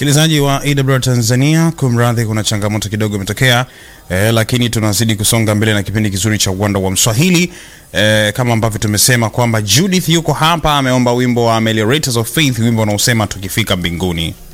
Msikilizaji wa AWR Tanzania, kumradhi kuna changamoto kidogo imetokea, lakini tunazidi kusonga mbele na kipindi kizuri cha Uwanda wa Mswahili. Kama ambavyo tumesema kwamba Judith yuko hapa, ameomba wimbo wa Ameliorators of Faith, wimbo unaosema tukifika mbinguni.